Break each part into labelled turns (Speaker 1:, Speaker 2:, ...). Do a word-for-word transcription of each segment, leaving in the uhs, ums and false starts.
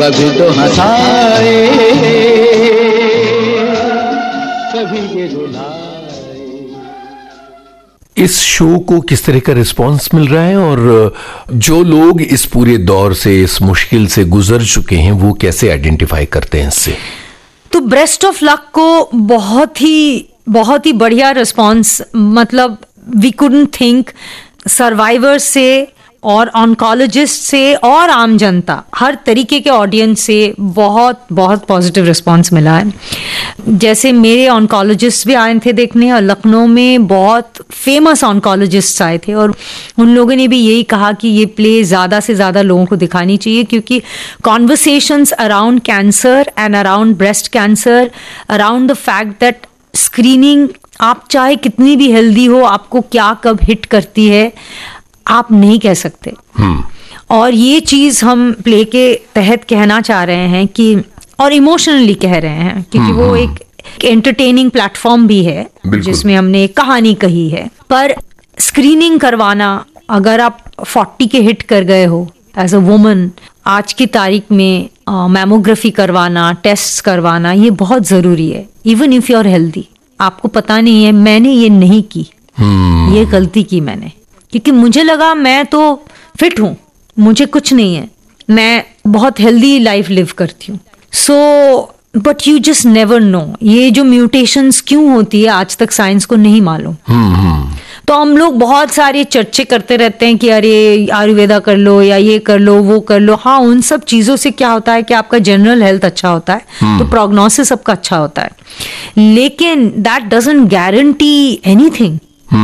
Speaker 1: कभी तो हंसाए, कभी ये रुलाए।
Speaker 2: इस शो को किस तरह का रिस्पांस मिल रहा है और जो लोग इस पूरे दौर से, इस मुश्किल से गुजर चुके हैं, वो कैसे आइडेंटिफाई करते हैं इससे?
Speaker 3: तो ब्रेस्ट ऑफ लक को बहुत ही बहुत ही बढ़िया रिस्पांस, मतलब वी कुडंट थिंक, सर्वाइवर्स से और ऑन्कोलॉजिस्ट से और आम जनता, हर तरीके के ऑडियंस से बहुत बहुत पॉजिटिव रिस्पांस मिला है। जैसे मेरे ऑन्कोलॉजिस्ट भी आए थे देखने, और लखनऊ में बहुत फेमस ऑन्कोलॉजिस्ट आए थे, और उन लोगों ने भी यही कहा कि ये प्ले ज़्यादा से ज़्यादा लोगों को दिखानी चाहिए, क्योंकि conversations around cancer and around breast cancer, around the fact that screening, आप चाहे कितनी भी हेल्दी हो, आपको क्या कब हिट करती है आप नहीं कह सकते। और ये चीज हम प्ले के तहत कहना चाह रहे हैं कि, और इमोशनली कह रहे हैं, क्योंकि वो एक एंटरटेनिंग प्लेटफॉर्म भी है जिसमें हमने एक कहानी कही है। पर स्क्रीनिंग करवाना, अगर आप फोर्टी के हिट कर गए हो एज अ वुमन, आज की तारीख में मैमोग्राफी करवाना, टेस्ट करवाना, ये बहुत जरूरी है। Even if you are healthy, आपको पता नहीं है, मैंने ये नहीं की, ये गलती की मैंने, क्योंकि मुझे लगा मैं तो फिट हूं, मुझे कुछ नहीं है, मैं बहुत हेल्दी लाइफ लिव करती हूँ। So but you just never know, ये जो म्यूटेशंस क्यों होती है आज तक साइंस को नहीं मालूम। तो हम लोग बहुत सारे चर्चे करते रहते हैं कि अरे आयुर्वेदा कर लो, या ये कर लो, वो कर लो। हाँ, उन सब चीजों से क्या होता है कि आपका जनरल हेल्थ अच्छा होता है, तो प्रोग्नोसिस सबका अच्छा होता है, लेकिन दैट डजंट गारंटी एनीथिंग।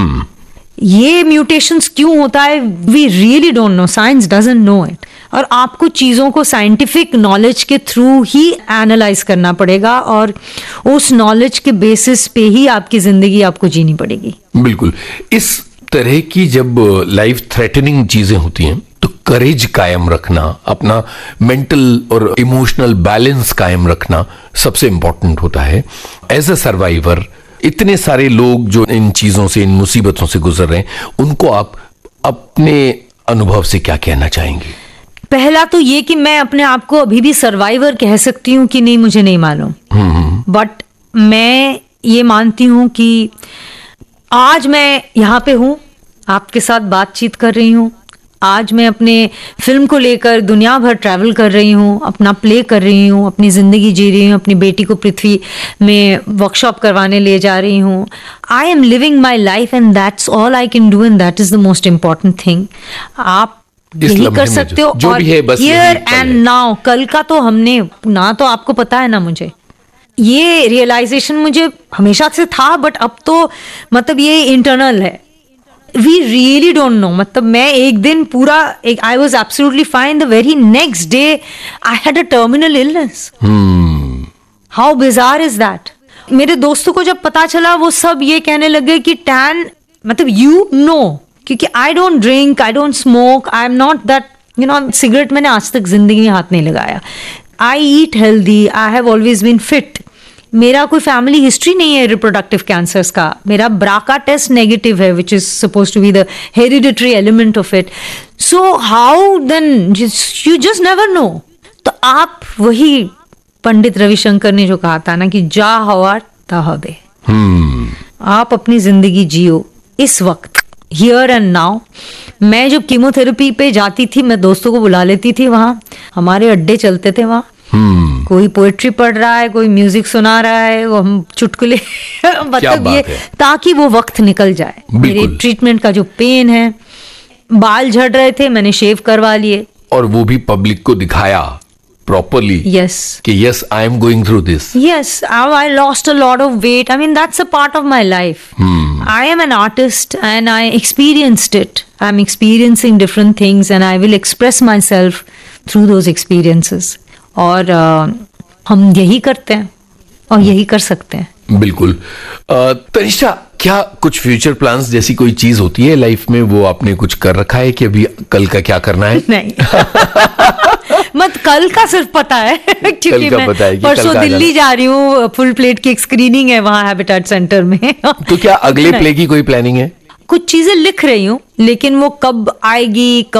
Speaker 3: ये म्यूटेशंस क्यों होता है, we really don't know, science doesn't know it. और आपको चीज़ों को साइंटिफिक नॉलेज के थ्रू ही एनालाइज करना पड़ेगा, और उस नॉलेज के बेसिस पे ही आपकी जिंदगी आपको जीनी पड़ेगी।
Speaker 2: बिल्कुल। इस तरह की जब लाइफ थ्रेटनिंग चीजें होती हैं, तो करेज कायम रखना, अपना मेंटल और इमोशनल बैलेंस कायम रखना सबसे इंपॉर्टेंट होता है। एज अ सर्वाइवर, इतने सारे लोग जो इन चीजों से, इन मुसीबतों से गुजर रहे हैं, उनको आप अपने अनुभव से क्या कहना चाहेंगे?
Speaker 3: पहला तो ये कि मैं अपने आप को अभी भी सर्वाइवर कह सकती हूँ कि नहीं, मुझे नहीं मालूम, बट मैं ये मानती हूँ कि आज मैं यहाँ पे हूँ, आपके साथ बातचीत कर रही हूँ, आज मैं अपने फिल्म को लेकर दुनिया भर ट्रैवल कर रही हूँ, अपना प्ले कर रही हूँ, अपनी ज़िंदगी जी रही हूँ, अपनी बेटी को पृथ्वी में वर्कशॉप करवाने ले जा रही हूँ। I am living my life and that's all I can do, and that is the most important thing. आप यही कर सकते हो, और हियर एंड नाउ। कल का तो हमने ना, तो आपको पता है ना, मुझे ये रियलाइजेशन मुझे हमेशा से था, बट अब तो मतलब ये इंटरनल है। वी रियली डोंट नो, मतलब मैं एक दिन पूरा, एक I was absolutely fine, the very next day I had a terminal illness. How bizarre is that. मेरे दोस्तों को जब पता चला, वो सब ये कहने लगे कि टैन, मतलब यू नो, क्योंकि I don't drink, I don't smoke, I am not that, you know, cigarette मैंने आज तक जिंदगी में हाथ नहीं लगाया। आई eat healthy, I have always been fit. मेरा कोई फैमिली हिस्ट्री नहीं है रिप्रोडक्टिव कैंसर्स का। मेरा ब्राका टेस्ट नेगेटिव है, which is suppose to be the hereditary element of it. So how then, you just never know. तो आप, वही पंडित रविशंकर ने जो कहा था ना कि जा हवा तहबे, आप अपनी जिंदगी जियो इस वक्त, हियर एंड नाउ। मैं जब कीमोथेरेपी पे जाती थी, मैं दोस्तों को बुला लेती थी, वहाँ हमारे अड्डे चलते थे, वहाँ Hmm. कोई पोएट्री पढ़ रहा है, कोई म्यूजिक सुना रहा है, वो हम चुटकुले मतलब ये, ताकि वो वक्त निकल जाए। मेरे ट्रीटमेंट का जो पेन है, बाल झड़ रहे थे, मैंने शेव करवा लिए,
Speaker 2: और वो भी पब्लिक को दिखाया प्रॉपरली,
Speaker 3: यस,
Speaker 2: कि yes I am going through this,
Speaker 3: yes, I lost a lot of weight, I mean that's a part of my life. I am an artist and I experienced it, I am experiencing different things and I will express my self through those experiences. और uh, हम यही करते हैं और यही कर सकते हैं।
Speaker 2: बिल्कुल। तनिष्ठा, क्या कुछ फ्यूचर प्लान्स जैसी कोई चीज होती है लाइफ में, वो आपने कुछ कर रखा है कि अभी कल का क्या करना है?
Speaker 3: नहीं मत कल का सिर्फ पता है क्योंकि मैं परसों दिल्ली जा रही हूँ, फुल प्लेट की एक स्क्रीनिंग है वहाँ हैबिटेट सेंटर में।
Speaker 2: तो क्या अगले प्ले की कोई प्लानिंग है?
Speaker 3: कुछ चीजें लिख रही हूँ, लेकिन वो कब आएगी, कब